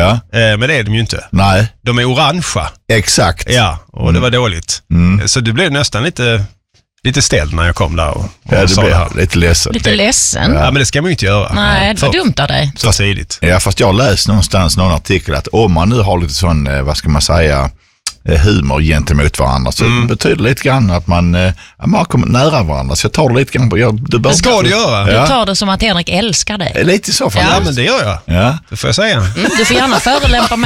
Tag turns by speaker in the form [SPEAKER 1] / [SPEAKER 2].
[SPEAKER 1] Ja.
[SPEAKER 2] Men det är de ju inte.
[SPEAKER 1] Nej.
[SPEAKER 2] De är orangea.
[SPEAKER 1] Exakt.
[SPEAKER 2] Ja, och det var dåligt. Så det blev nästan lite ställd när jag kom där och
[SPEAKER 1] Ja,
[SPEAKER 2] sa det här.
[SPEAKER 1] lite ledsen.
[SPEAKER 3] Lite ledsen.
[SPEAKER 2] Ja, men det ska man ju inte göra.
[SPEAKER 3] Nej, det var dumt av dig.
[SPEAKER 2] Så tidigt.
[SPEAKER 1] Ja, fast jag har läst någonstans någon artikel att om man nu har lite sån, vad ska man säga, humor gentemot varandra så betyder lite grann att man har kommit nära varandra. Så jag tar det lite grann på...
[SPEAKER 2] Det ska du göra.
[SPEAKER 3] Du tar det som att Henrik älskar dig.
[SPEAKER 1] Lite så faktiskt.
[SPEAKER 2] Ja, men det gör jag.
[SPEAKER 1] Ja.
[SPEAKER 2] Det får jag säga.
[SPEAKER 3] Du får gärna förelämpa mig.